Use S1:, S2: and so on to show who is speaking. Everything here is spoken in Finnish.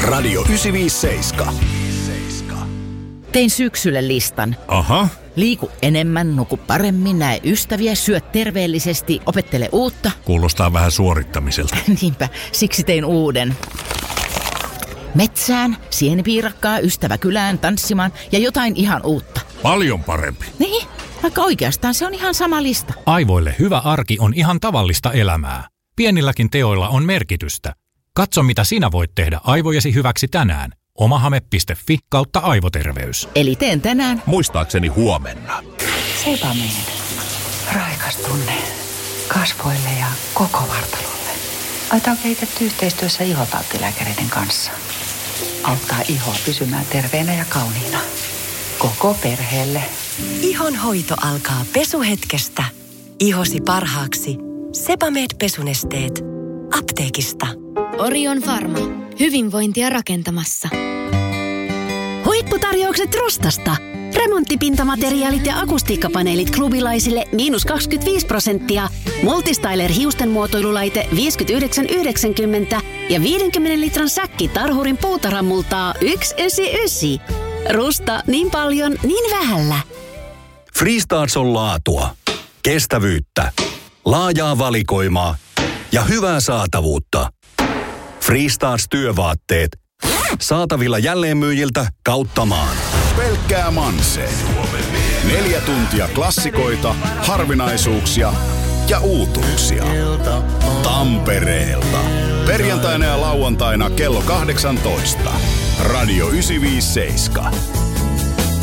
S1: Radio 957.
S2: Tein syksylle listan.
S3: Aha.
S2: Liiku enemmän, nuku paremmin, näe ystäviä, syö terveellisesti, opettele uutta.
S3: Kuulostaa vähän suorittamiselta.
S2: Niinpä, siksi tein uuden. Metsään, sienipiirakkaa, ystävä kylään, tanssimaan ja jotain ihan uutta.
S3: Paljon parempi.
S2: Niin, vaikka oikeastaan se on ihan sama lista.
S4: Aivoille hyvä arki on ihan tavallista elämää. Pienilläkin teoilla on merkitystä. Katso, mitä sinä voit tehdä aivojesi hyväksi tänään. omahame.fi/aivoterveys.
S2: Eli teen tänään.
S3: Muistaakseni huomenna.
S5: Sebamed. Raikas tunne kasvoille ja koko vartalolle. Aita on kehitetty yhteistyössä ihotauttilääkäreiden kanssa. Auttaa ihoa pysymään terveenä ja kauniina. Koko perheelle.
S6: Ihon hoito alkaa pesuhetkestä. Ihosi parhaaksi. Sebamed-pesunesteet. Apteekista.
S7: Orion Pharma. Hyvinvointia rakentamassa.
S8: Huipputarjoukset Rustasta. Remonttipintamateriaalit ja akustiikkapaneelit klubilaisille -25%. Multistyler hiusten muotoilulaite 59,90 ja 50 litran säkki Tarhurin puutarhamultaa 199. Rusta, niin paljon, niin vähällä.
S1: Freestarts on laatua, kestävyyttä, laajaa valikoimaa ja hyvää saatavuutta. Freestarts työvaatteet. Saatavilla jälleenmyyjiltä kautta maan. Pelkkää Manse. 4 tuntia klassikoita, harvinaisuuksia ja uutuuksia. Tampereelta. Perjantaina ja lauantaina kello 18. Radio 957.